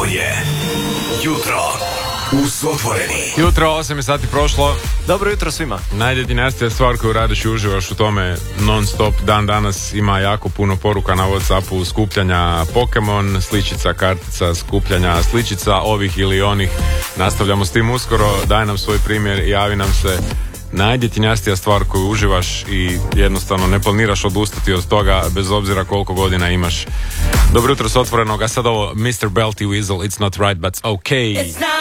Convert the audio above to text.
Ovo je Jutro uz Otvoreni. Jutro, 8 sati prošlo. Dobro jutro svima. Najdinastija stvar koju radiš i uživaš u tome non stop dan danas. Ima jako puno poruka na Whatsappu, skupljanja Pokemon sličica, kartica, skupljanja sličica ovih ili onih. Nastavljamo s tim uskoro. Daj nam svoj primjer, javi nam se. Najdjetinjastija stvar koju uživaš i jednostavno ne planiraš odustati od toga bez obzira koliko godina imaš. Dobro jutro s Otvorenog, a sad ovo Mr. Belty Weasel, It's Not Right But It's Okay.